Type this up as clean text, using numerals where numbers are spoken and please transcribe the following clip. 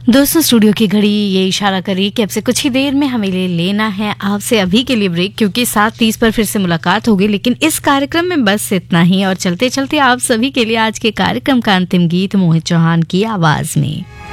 दोस्तों, स्टूडियो की घड़ी ये इशारा करी कि अब से कुछ ही देर में हमें लेना है आपसे अभी के लिए ब्रेक, क्योंकि 7:30 पर फिर से मुलाकात होगी। लेकिन इस कार्यक्रम में बस इतना ही, और चलते चलते आप सभी के लिए आज के कार्यक्रम का अंतिम गीत मोहित चौहान की आवाज में।